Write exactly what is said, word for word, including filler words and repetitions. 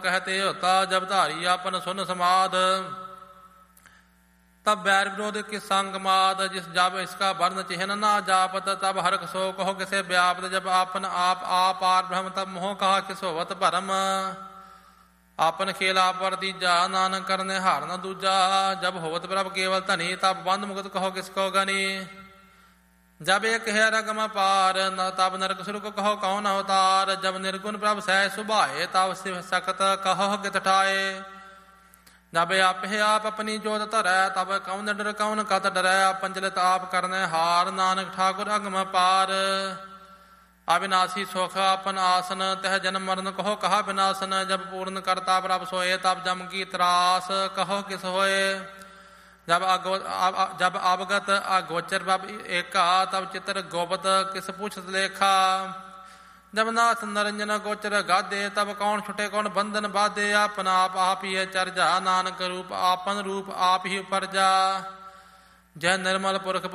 कहते होता जब धारी आपन सुन समाद तब बैर विरोध किस संग माद जिस जब इसका वर्ण चिन्ह ना जापत तब हरक सो कहो किसे व्यापत जब आपन आप आप आर ब्रह्म तब मोह कहा किस होवत भरम आपन खेला पर दीजा नानक करने हार न दूजा जब होवत प्रभ केवल धनी तब बंद मुक्त कहो किसको गनी जब एक है रगम पार न तब नरक सुरक कहो कहो न अवतार जब निर्गुण प्रभ सह सुभाए तब शिव सकत कहो गित ठाए जब आप है आप अपनी जोत धरै तब कौन डर कौन कत डरै पंचलित आप करने हार नानक ठाकुर अगम पार अविनाशी सुख अपन आसन तह जन्म मरण कहो कहा विनाशन जब पूर्ण करता प्रभ सोए तब जम की त्रास कहो किस होए जब अगो जब अवगत अगोचर प्रभ एका तब चित्र गोपत किस पूछत लेखा जब नाथ नरंजन गोचर गादे तब कौन छुटे कौन बंधन बाधे अपन आप आप ही चर्जा नानक रूप आपन रूप आप ही उपरजा जय निर्मल पुरख